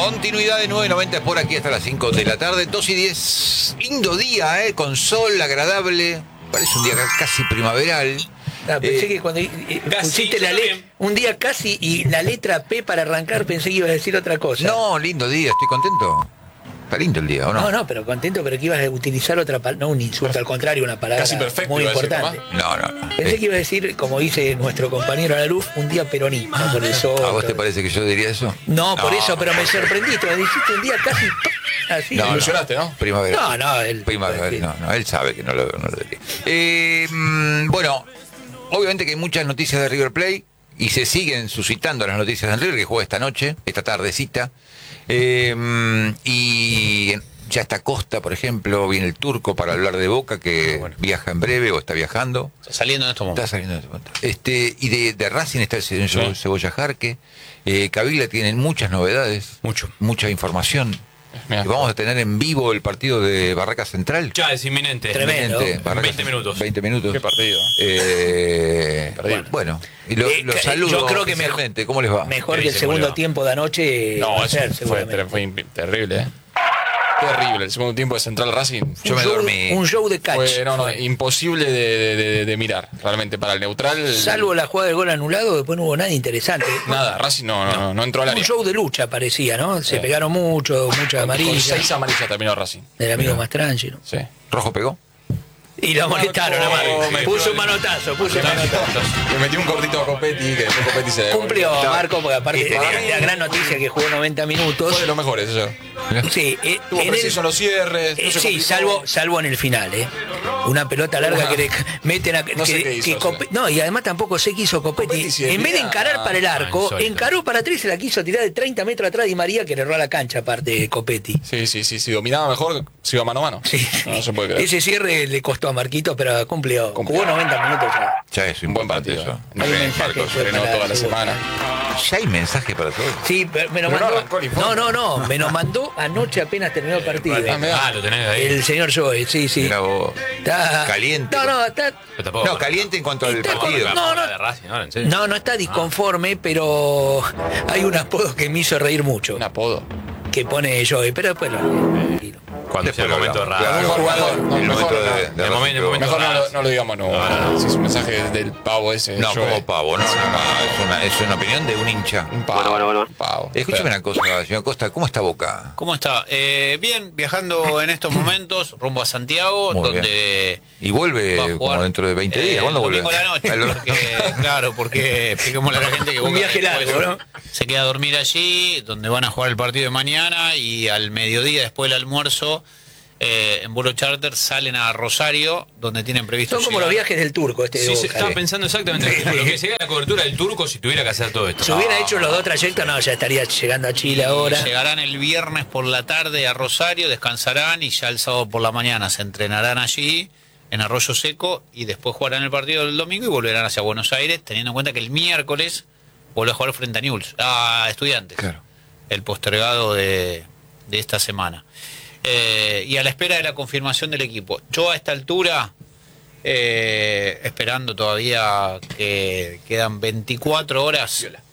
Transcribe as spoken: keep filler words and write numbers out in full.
Continuidad de nueve noventa por aquí hasta las cinco de la tarde, dos y diez. Lindo día, ¿eh? Con sol agradable. Parece un día casi primaveral. Ah, pensé Eh, que cuando eh, casi, pusiste la yo le- también. un día casi y la letra P para arrancar pensé que ibas a decir otra cosa. No, lindo día, estoy contento. Está lindo el día, ¿o no? no, no, pero contento, pero que ibas a utilizar otra palabra, no un insulto, al contrario, una palabra Casi perfecto, muy iba a decir, importante. No, no, no. Pensé Eh, que iba a decir, como dice nuestro compañero Alaluf, un día peronista, por eso. ¿A vos te parece que yo diría eso? No, por No. eso, pero me sorprendiste, me dijiste un día casi así. No, no. Ilusionaste, ¿no? Primavera. No, no, él. Primavera, no, no, él sabe que no lo, no lo diría. Eh, mm, bueno, obviamente que hay muchas noticias de River Plate y se siguen suscitando las noticias de River, que juega esta noche, esta tardecita. Eh, mm, y ya está Costa, por ejemplo, viene el turco para hablar de Boca, que Bueno. viaja en breve o está viajando. Está saliendo en estos Está momentos. saliendo en este momento. Este, y de, de Racing está el señor Sí. Cebolla Jarque. Eh, Caviglia tiene muchas novedades, Mucho. mucha información. Mirá. Y vamos a tener en vivo el partido de Barraca Central. Ya es inminente. Tremendo. Inminente, Barraca veinte Central. minutos. veinte minutos. Qué partido. Eh, Perdible. bueno, y lo, Eh, los eh, saludo yo creo que mejor- oficialmente. ¿Cómo les va? Mejor ¿Qué que el dice, segundo cómo le va? tiempo de anoche. va No, a ser, eso fue, seguramente. ter- fue imp- terrible, ¿eh? Terrible. El segundo tiempo de Central Racing Yo un me show, dormí. Un show de catch. fue no, no, fue. imposible de, de- de- de mirar. Realmente para el neutral. Salvo la jugada del gol anulado, después no hubo nada interesante. Nada, Racing no, no, no, no entró al Un área. show de lucha parecía, ¿no? Se Sí. pegaron mucho, muchas Con amarillas. seis amarillas terminó Racing. Del amigo Mastrangi, ¿no? Sí. ¿Rojo pegó? Y lo molestaron a Marco, Marco. me Puso metió un manotazo, puso un manotazo. Le metí un cortito a Copetti que después Copetti se Cumplió Marco, porque aparte Este, de la gran noticia que jugó noventa minutos. Fue de los mejores eso. Sí, eh, Tuvo en preciso el- en los cierres. eh, no se sí, complicó. salvo, salvo en el final, ¿eh? Una pelota larga que le meten a. No sé que- qué hizo, que o Cope- sea. no, y además tampoco sé qué hizo Copetti. Copetti se En vez de desvía. encarar para el arco, insólito. encaró para atrás y se la quiso tirar de treinta metros atrás Di María, que le erró a la cancha, aparte de Copetti. Sí, sí, sí, sí. Dominaba mejor, se iba mano a mano. Sí, No, no se puede creer. ese cierre le costó a Marquito, pero cumplió. Cumplió. Jugó noventa minutos ya. Ya es Un buen importante partido. eso. Hay un Bien, mensaje Marcos, fue frenó para toda la el semana. Ya hay mensaje para todos. Sí, pero me lo Pero no mandó. arrancó el informe. No, no, no. Me lo mandó anoche apenas terminó el partido. Ah, mirá. Ah, lo tenés ahí. El señor Joey, sí, sí. Mira vos. Está Caliente. No, no, está. Pero tampoco- No, caliente en cuanto al Está con- partido. no, no. De Racing, ¿no? ¿En serio? No, no está disconforme, pero hay un apodo que me hizo reír mucho. Un apodo. Que pone Joey, pero después lo. Cuando sea el Después momento hablamos, raro. claro. Un jugador. No, El mejor momento no. de- de El Racing, momento- el pero- momento. Mejor no, lo- no lo digamos, no. No, no, no. Si es un mensaje del pavo ese. No, yo, como eh, pavo, no, no, no, es una, es una opinión de un hincha. Un pavo. Un pavo. Escúchame una cosa, señor Costa, ¿cómo está Boca? ¿Cómo está? Eh, bien, viajando en estos momentos rumbo a Santiago, Muy donde Y vuelve va a jugar, como dentro de veinte días. eh, ¿Cuándo el vuelve? domingo a la noche, El- porque, claro, porque expliquémosle a la gente que Un Boca viaje después largo, ¿no? se queda a dormir allí, donde van a jugar el partido de mañana y al mediodía, después del almuerzo, eh, en vuelo charter salen a Rosario, donde tienen previsto Son como los llegar. viajes del turco, este de Sí, Boca. se estaba pensando exactamente lo que sería la cobertura del turco si tuviera que hacer todo esto. Si hubiera hecho los dos trayectos, no, ya estaría llegando a Chile ahora. Llegarán el viernes por la tarde a Rosario, descansarán y ya el sábado por la mañana se entrenarán allí, en Arroyo Seco, y después jugarán el partido del domingo y volverán hacia Buenos Aires, teniendo en cuenta que el miércoles vuelve a jugar frente a Newell's, a Estudiantes, Claro. el postergado de, de esta semana. Eh, y a la espera de la confirmación del equipo. Yo a esta altura, eh, esperando todavía que quedan veinticuatro horas